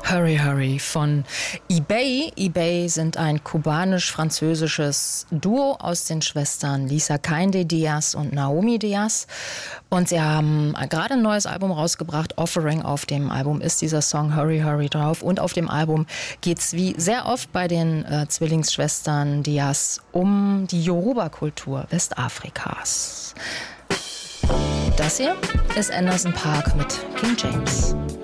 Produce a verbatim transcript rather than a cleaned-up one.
Hurry Hurry von eBay. eBay sind ein kubanisch-französisches Duo aus den Schwestern Lisa Kainde Diaz und Naomi Diaz. Und sie haben gerade ein neues Album rausgebracht, Offering. Auf dem Album ist dieser Song Hurry Hurry drauf. Und auf dem Album geht es wie sehr oft bei den äh, Zwillingsschwestern Diaz um die Yoruba-Kultur Westafrikas. Das hier ist Anderson Paak mit King James.